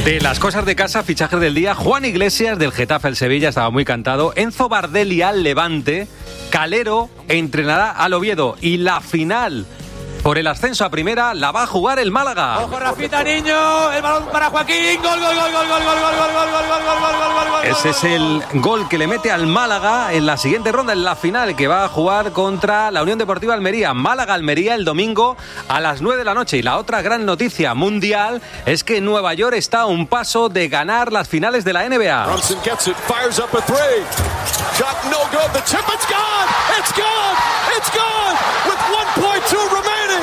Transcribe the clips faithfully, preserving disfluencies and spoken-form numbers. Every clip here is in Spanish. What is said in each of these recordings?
De las cosas de casa, fichajes del día. Juan Iglesias del Getafe al Sevilla, estaba muy cantado. Enzo Bardelli al Levante. Calero entrenará al Oviedo. Y la final por el ascenso a primera la va a jugar el Málaga. Ojo, Rafita Niño, el balón para Joaquín, gol, gol, gol, gol, gol, gol, gol, gol, gol, gol, gol, gol, gol, gol. Ese es el gol que le mete al Málaga en la siguiente ronda, en la final, que va a jugar contra la Unión Deportiva Almería. Málaga-Almería el domingo a las nueve de la noche. Y la otra gran noticia mundial es que Nueva York está a un paso de ganar las finales de la N B A. Brunson gets it, fires up a three. Shot no good, the tip, it's gone, it's gone, it's gone, with one point two remaining.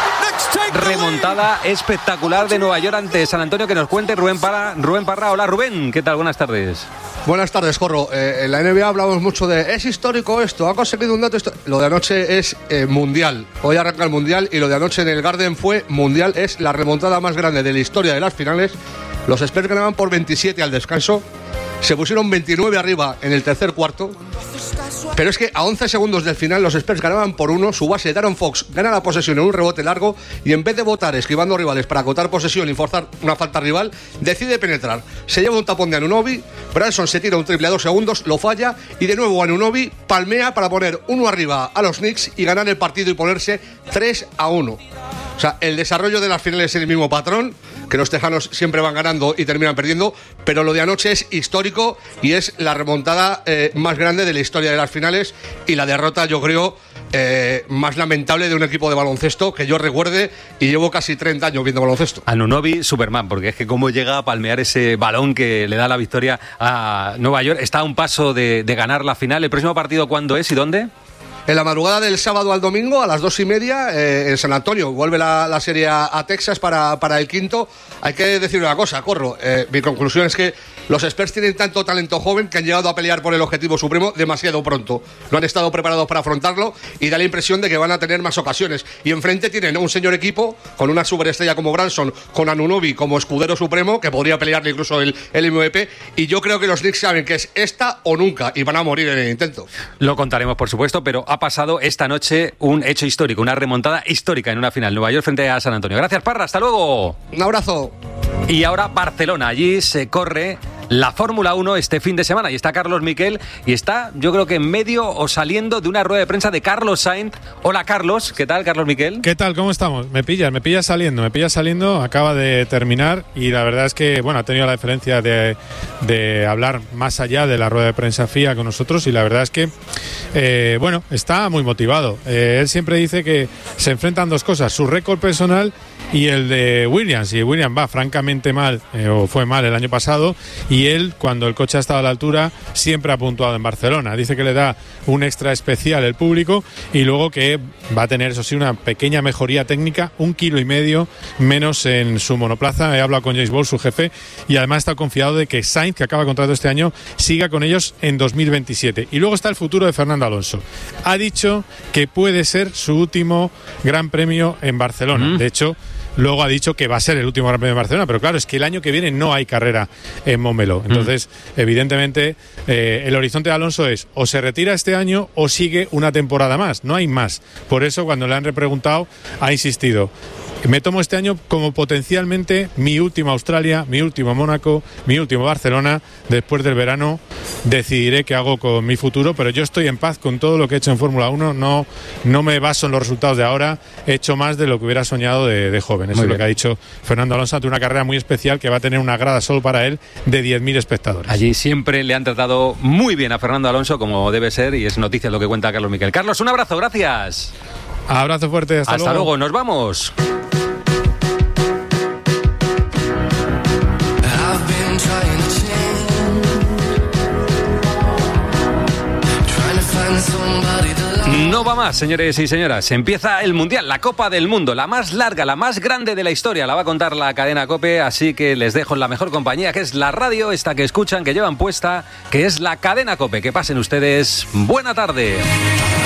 Remontada espectacular de Nueva York ante San Antonio, que nos cuente Rubén Parra. Rubén Parra, hola Rubén, ¿qué tal? Buenas tardes. Buenas tardes, Jorro. Eh, en la N B A hablamos mucho de es histórico esto, ha conseguido un dato esto. Lo de anoche es eh, mundial. Hoy arranca el mundial y lo de anoche en el Garden fue mundial. Es la remontada más grande de la historia de las finales. Los Spurs ganaban por veintisiete al descanso. Se pusieron veintinueve arriba en el tercer cuarto. Pero es que a once segundos del final los Spurs ganaban por uno. Su base, Darren Fox, gana la posesión en un rebote largo y en vez de votar esquivando rivales para acotar posesión y forzar una falta rival, decide penetrar. Se lleva un tapón de Anunoby, Branson se tira un triple a dos segundos, lo falla y de nuevo Anunoby palmea para poner uno arriba a los Knicks y ganar el partido y ponerse tres a uno. O sea, el desarrollo de las finales es el mismo patrón, que los tejanos siempre van ganando y terminan perdiendo, pero lo de anoche es histórico y es la remontada eh, más grande de la historia de las finales y la derrota, yo creo, eh, más lamentable de un equipo de baloncesto que yo recuerde, y llevo casi treinta años viendo baloncesto. Anunoby, Superman, porque es que cómo llega a palmear ese balón que le da la victoria a Nueva York. Está a un paso de, de ganar la final. ¿El próximo partido cuándo es y dónde? En la madrugada del sábado al domingo a las dos y media eh, en San Antonio. Vuelve la, la serie a, a Texas para, para el quinto. Hay que decir una cosa, Corro. Eh, mi conclusión es que los Spurs tienen tanto talento joven que han llegado a pelear por el objetivo supremo demasiado pronto. No han estado preparados para afrontarlo y da la impresión de que van a tener más ocasiones. Y enfrente tienen un señor equipo con una superestrella como Branson, con Anunoby como escudero supremo, que podría pelearle incluso el, el M V P. Y yo creo que los Knicks saben que es esta o nunca y van a morir en el intento. Lo contaremos, por supuesto, pero ha pasado esta noche un hecho histórico, una remontada histórica en una final. Nueva York frente a San Antonio. Gracias, Parra. Hasta luego. Un abrazo. Y ahora Barcelona. Allí se corre la Fórmula uno este fin de semana y está Carlos Miquel y está, yo creo que en medio o saliendo de una rueda de prensa de Carlos Sainz. Hola Carlos, ¿qué tal Carlos Miquel? ¿Qué tal? ¿Cómo estamos? Me pillas, me pillas saliendo, me pillas saliendo, acaba de terminar y la verdad es que, bueno, ha tenido la diferencia de, de hablar más allá de la rueda de prensa F I A con nosotros y la verdad es que, eh, bueno, está muy motivado. Eh, él siempre dice que se enfrentan dos cosas, su récord personal y el de Williams, y Williams va francamente mal, eh, o fue mal el año pasado, y él, cuando el coche ha estado a la altura, siempre ha puntuado en Barcelona. Dice que le da un extra especial el público y luego que va a tener, eso sí, una pequeña mejoría técnica, un kilo y medio menos en su monoplaza. He hablado con James Ball, su jefe, y además está confiado de que Sainz, que acaba contrato este año, siga con ellos en dos mil veintisiete. Y luego está el futuro de Fernando Alonso. Ha dicho que puede ser su último gran premio en Barcelona. Mm. De hecho, luego ha dicho que va a ser el último Gran Premio de Barcelona, pero claro, es que el año que viene no hay carrera en Montmeló. Entonces, mm. evidentemente, eh, el horizonte de Alonso es o se retira este año o sigue una temporada más. No hay más. Por eso, cuando le han repreguntado, ha insistido: me tomo este año como potencialmente mi último Australia, mi último Mónaco, mi último Barcelona. Después del verano decidiré qué hago con mi futuro, pero yo estoy en paz con todo lo que he hecho en Fórmula uno. No, no me baso en los resultados de ahora. He hecho más de lo que hubiera soñado de, de joven. Eso muy es bien. Lo que ha dicho Fernando Alonso ante una carrera muy especial que va a tener una grada solo para él de diez mil espectadores. Allí siempre le han tratado muy bien a Fernando Alonso, como debe ser, y es noticia lo que cuenta Carlos Miquel. Carlos, un abrazo, gracias. Abrazo fuerte, hasta, hasta luego. luego. Nos vamos. No va más, señores y señoras. Empieza el Mundial, la Copa del Mundo, la más larga, la más grande de la historia. La va a contar la cadena COPE, así que les dejo en la mejor compañía, que es la radio, esta que escuchan, que llevan puesta, que es la cadena COPE. Que pasen ustedes buena tarde.